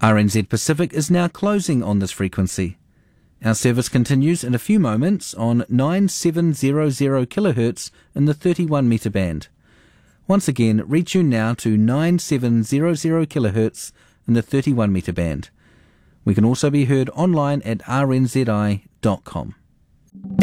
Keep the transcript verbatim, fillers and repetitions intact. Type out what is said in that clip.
R N Z Pacific is now closing on this frequency. Our service continues in a few moments on nine seven zero zero kilohertz in the thirty-one metre band. Once again, retune now to nine seven zero zero kilohertz in the thirty-one metre band. We can also be heard online at r n z i dot com.